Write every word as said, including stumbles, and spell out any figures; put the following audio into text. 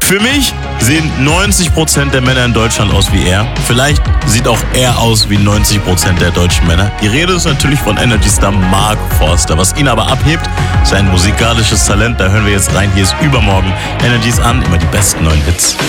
Für mich sehen neunzig Prozent der Männer in Deutschland aus wie er. Vielleicht sieht auch er aus wie neunzig Prozent der deutschen Männer. Die Rede ist natürlich von Energy Star Mark Forster. Was ihn aber abhebt, sein musikalisches Talent. Da hören wir jetzt rein. Hier ist Übermorgen. Energies an, immer die besten neuen Hits.